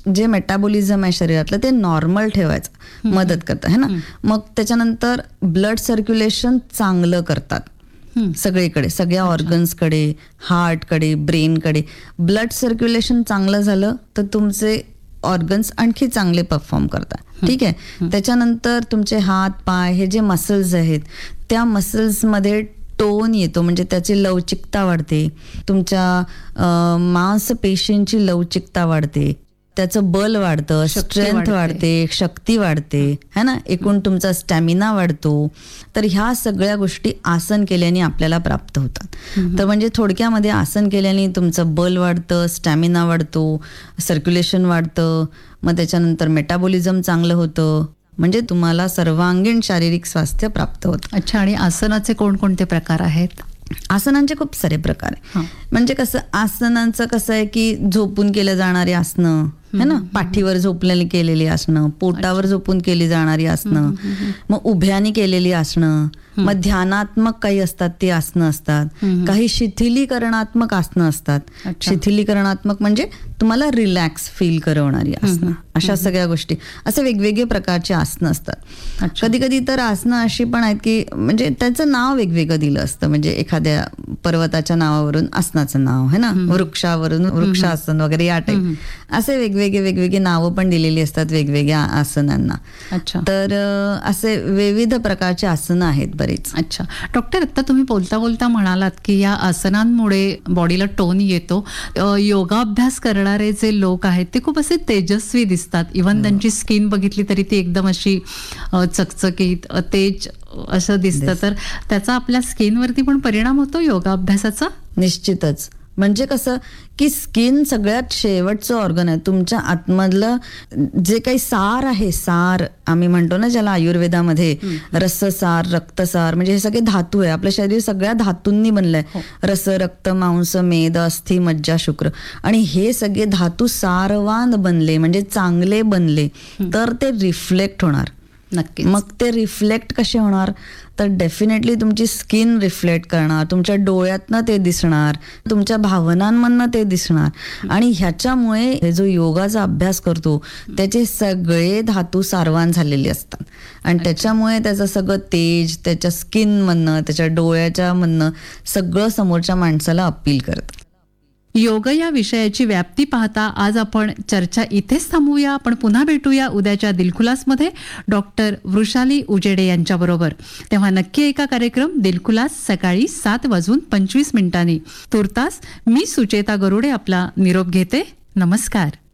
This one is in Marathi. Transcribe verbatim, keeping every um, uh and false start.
जे मेटाबॉलिझम आहे शरीरातलं ते नॉर्मल ठेवायचं मदत करतं है ना. मग त्याच्यानंतर ब्लड सर्क्युलेशन चांगलं करतात सगळीकडे, सगळ्या ऑर्गन्सकडे, हार्टकडे, ब्रेनकडे. ब्लड सर्क्युलेशन चांगलं झालं तर तुमचे ऑर्गन्स आणखी चांगले परफॉर्म करतात. ठीक आहे. त्याच्यानंतर तुमचे हात पाय हे जे मसल्स आहेत त्या मसल्समध्ये टोन येतो, म्हणजे त्याची लवचिकता वाढते, तुमच्या मांसपेशींची लवचिकता वाढते, त्याचं बल वाढतं, स्ट्रेंथ वाढते, शक्ती वाढते है ना, एकूण तुमचा स्टॅमिना वाढतो. तर ह्या सगळ्या गोष्टी आसन केल्याने आपल्याला प्राप्त होतात. तर म्हणजे थोडक्यामध्ये आसन केल्याने तुमचं बल वाढतं, स्टॅमिना वाढतो, सर्क्युलेशन वाढतं, मग त्याच्यानंतर मेटाबॉलिझम चांगलं होतं, म्हणजे तुम्हाला सर्वांगीण शारीरिक स्वास्थ्य प्राप्त होतं. अच्छा, आणि आसनाचे कोणकोणते प्रकार आहेत? आसनांचे खूप सारे प्रकार आहे. म्हणजे कसं आसनांचं कसं आहे की झोपून केलं जाणारी आसनं है ना, पाठीवर झोपलेली केलेली आसनं, पोटावर झोपून केली जाणारी आसनं, मग उभ्यानी केलेली आसनं, मग ध्यानात्मक काही असतात ती आसनं असतात, काही शिथिलीकरणात्मक आसनं असतात. शिथिलीकरणात्मक म्हणजे तुम्हाला रिलॅक्स फील करवणारी आसनं, अशा सगळ्या गोष्टी, असे वेगवेगळे प्रकारचे आसनं असतात. कधी कधी तर आसनं अशी पण आहेत की म्हणजे त्याचं नाव वेगवेगळं दिलं असतं, म्हणजे एखाद्या पर्वताच्या नावावरून आसनाचं नाव है ना, वृक्षावरून वृक्षासन वगैरे या टाईप असे वेगवेगळे वेगवेगळी नावं पण दिलेली असतात वेगवेगळ्या आसनांना. अच्छा. तर असे विविध प्रकारचे आसनं आहेत बरेच. अच्छा डॉक्टर, आता तुम्ही बोलता बोलता म्हणालात की या आसनांमुळे बॉडीला टोन येतो. योगाभ्यास करणारे जे लोक आहेत ते खूप असे तेजस्वी दिसतात. इव्हन त्यांची स्किन बघितली तरी ती एकदम अशी चकचकीत तेज असं दिसतं. तर त्याचा आपल्या स्किनवरती पण परिणाम होतो योगाभ्यासाचा? निश्चितच. म्हणजे कसं की स्किन सगळ्यात शेवटचं ऑर्गन आहे. तुमच्या आतमधलं जे काही सार आहे, सार आम्ही म्हणतो ना ज्याला आयुर्वेदामध्ये, रससार, रक्तसार, म्हणजे हे सगळे धातू आहे. आपलं शरीर सगळ्या धातूंनी बनलंय. रस, रक्त, मांस, मेद, अस्थि, मज्जा, शुक्र, आणि हे सगळे धातू सारवान बनले म्हणजे चांगले बनले तर ते रिफ्लेक्ट होणार. नक्की. मग ते रिफ्लेक्ट कसे होणार तर डेफिनेटली तुमची स्किन रिफ्लेक्ट करणार, तुमच्या डोळ्यातनं ते दिसणार, तुमच्या भावनांमधनं ते दिसणार. आणि ह्याच्यामुळे हे जो योगाचा अभ्यास करतो त्याचे सगळे धातू सारवान झालेले असतात आणि त्याच्यामुळे त्याचं सगळं तेज त्याच्या स्किनमधनं, त्याच्या डोळ्याच्या मधनं सगळं समोरच्या माणसाला अपील करतं. योग या विषयाची व्याप्ती पाहता आज आपण चर्चा इथेच थांबवूया. आपण पुन्हा भेटूया उद्याच्या दिलखुलासमध्ये डॉक्टर वृषाली उजेडे यांच्याबरोबर. तेव्हा नक्की ऐका कार्यक्रम दिलखुलास सकाळी सात वाजून पंचवीस मिनिटांनी. तुर्तास मी सुचेता गरुडे आपला निरोप घेते. नमस्कार.